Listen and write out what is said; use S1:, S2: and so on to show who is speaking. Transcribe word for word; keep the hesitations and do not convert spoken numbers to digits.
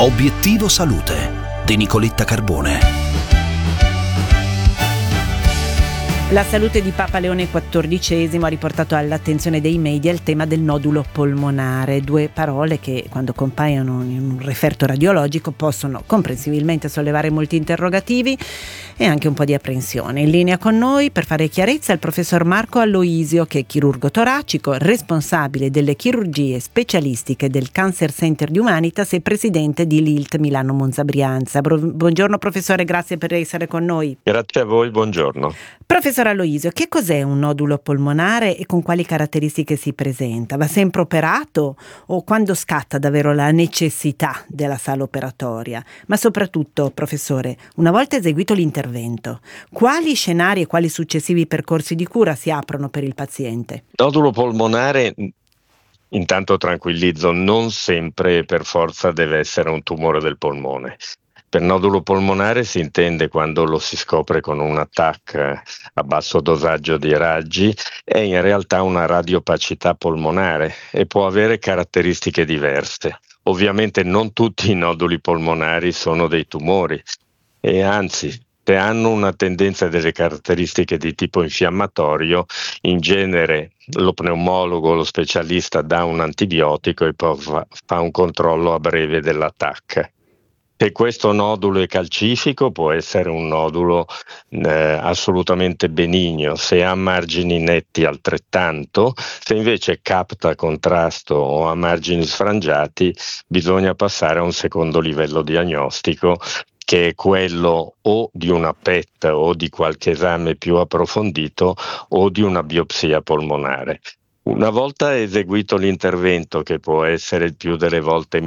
S1: Obiettivo Salute di Nicoletta Carbone.
S2: La salute di Papa Leone quattordicesimo ha riportato all'attenzione dei media il tema del nodulo polmonare, due parole che quando compaiono in un referto radiologico possono comprensibilmente sollevare molti interrogativi e anche un po' di apprensione. In linea con noi per fare chiarezza il professor Marco Aloisio, che è chirurgo toracico, responsabile delle chirurgie specialistiche del Cancer Center di Humanitas e presidente di L I L T Milano Monza Brianza. Buongiorno professore, grazie per essere con noi.
S3: Grazie a voi, buongiorno.
S2: Professor Aloisio, che cos'è un nodulo polmonare e con quali caratteristiche si presenta? Va sempre operato o quando scatta davvero la necessità della sala operatoria? Ma soprattutto, professore, una volta eseguito l'intervento, quali scenari e quali successivi percorsi di cura si aprono per il paziente?
S3: Nodulo polmonare, intanto tranquillizzo, non sempre per forza deve essere un tumore del polmone. Per nodulo polmonare si intende quando lo si scopre con un T A C a basso dosaggio di raggi, è in realtà una radiopacità polmonare e può avere caratteristiche diverse. Ovviamente non tutti i noduli polmonari sono dei tumori e anzi, se hanno una tendenza e delle caratteristiche di tipo infiammatorio, in genere lo pneumologo, lo specialista dà un antibiotico e poi fa, fa un controllo a breve della T A C. Se questo nodulo è calcifico può essere un nodulo eh, assolutamente benigno, se ha margini netti altrettanto, se invece capta contrasto o ha margini sfrangiati bisogna passare a un secondo livello diagnostico, che è quello o di una P E T o di qualche esame più approfondito o di una biopsia polmonare. Una volta eseguito l'intervento, che può essere il più delle volte